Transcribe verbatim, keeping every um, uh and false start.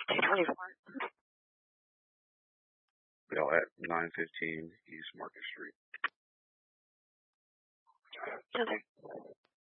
two twenty-four. Bell at nine fifteen East Market Street. Okay.